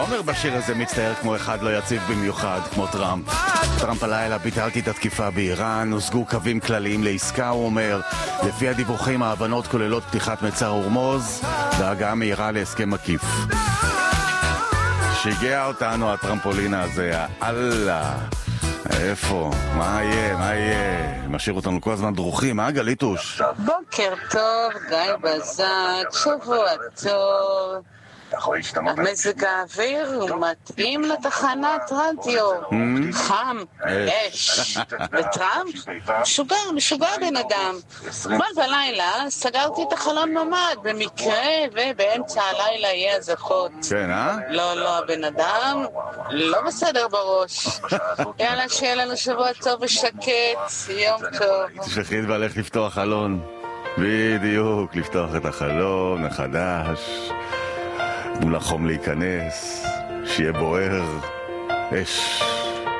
עומר בשיר הזה מצטייר כמו אחד לא יציב במיוחד, כמו טראמפ. טראמפ הלילה ביטלתי את התקיפה באיראן, הושגו קווים כלליים לעסקה, הוא אומר. לפי הדיווחים ההבנות כוללות פתיחת מצר הורמוז והגעה מהירה להסכם מקיף. שיגע אותנו הטרמפולינה הזה, אללה. איפה? מה יהיה? מה יהיה? משאיר אותנו כל הזמן דרוכים, גליטוש? בוקר טוב, גיא בזק, שבוע טוב. מזג האוויר הוא מתאים לתחנת רדיו. חם, אש. וטראמפ? משוגע בן אדם. אתמול בלילה סגרתי את החלון ממ"ד במקרה, ובאמצע הלילה יהיה הזכות. כן, לא, הבן אדם לא בסדר בראש. יאללה, שיהיה לנו שבוע טוב ושקט, יום טוב. תשלחי את בעלך לפתוח חלון. בדיוק, לפתוח את החלון החדש. מול החום להיכנס, שיהיה בוער, אש.